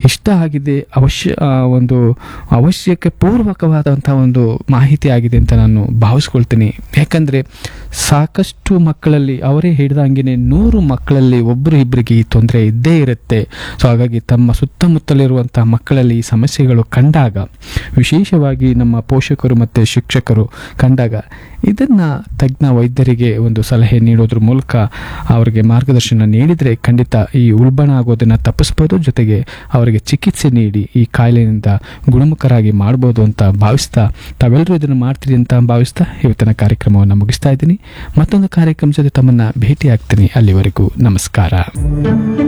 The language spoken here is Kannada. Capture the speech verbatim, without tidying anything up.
ಇಷ್ಟ ಆಗಿದೆ, ಅವಶ್ಯ ಆ, ಒಂದು ಅವಶ್ಯಕ್ಕೆ ಪೂರ್ವಕವಾದಂಥ ಒಂದು ಮಾಹಿತಿ ಆಗಿದೆ ಅಂತ ನಾನು ಭಾವಿಸ್ಕೊಳ್ತೀನಿ. ಯಾಕಂದರೆ ಸಾಕಷ್ಟು ಮಕ್ಕಳಲ್ಲಿ ಅವರೇ ಹಿಡಿದಂಗೆ ನೂರು ಮಕ್ಕಳಲ್ಲಿ ಒಬ್ಬರು ಇಬ್ಬರಿಗೆ ಈ ತೊಂದರೆ ಇದ್ದೇ ಇರುತ್ತೆ. ಸೊ ಹಾಗಾಗಿ ತಮ್ಮ ಸುತ್ತಮುತ್ತಲಿರುವಂಥ ಮಕ್ಕಳಲ್ಲಿ ಈ ಸಮಸ್ಯೆಗಳು ಕಂಡಾಗ, ವಿಶೇಷವಾಗಿ ನಮ್ಮ ಪೋಷಕರು ಮತ್ತು ಶಿಕ್ಷಕರು ಕಂಡಾಗ, ಇದನ್ನು ತಜ್ಞ ವೈದ್ಯರಿಗೆ ಒಂದು ಸಲಹೆ ನೀಡೋದ್ರ ಮೂಲಕ ಅವರಿಗೆ ಮಾರ್ಗದರ್ಶನ ನೀಡಿದರೆ ಖಂಡಿತ ಈ ಉಲ್ಬಣ ಆಗೋದನ್ನು ತಪ್ಪಿಸ್ಬೋದು, ಜೊತೆಗೆ ಅವರಿಗೆ ಚಿಕಿತ್ಸೆ ನೀಡಿ ಈ ಕಾಯಿಲೆಯಿಂದ ಗುಣಮುಖರಾಗಿ ಮಾಡ್ಬೋದು ಅಂತ ಭಾವಿಸ್ತಾ, ತಾವೆಲ್ಲರೂ ಇದನ್ನು ಮಾಡ್ತೀರಿ ಅಂತ ಭಾವಿಸ್ತಾ ಇವತ್ತಿನ ಕಾರ್ಯಕ್ರಮವನ್ನು ಮುಗಿಸ್ತಾ ಇದ್ದೀನಿ. ಮತ್ತೊಂದು ಕಾರ್ಯಕ್ರಮ ಜೊತೆ ತಮ್ಮನ್ನು ಭೇಟಿ ಆಗ್ತೀನಿ. ಅಲ್ಲಿವರೆಗೂ ನಮಸ್ಕಾರ.